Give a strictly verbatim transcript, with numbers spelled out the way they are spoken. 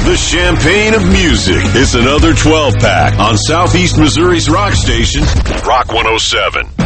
The champagne of music. It's another twelve pack on Southeast Missouri's rock station, Rock one oh seven.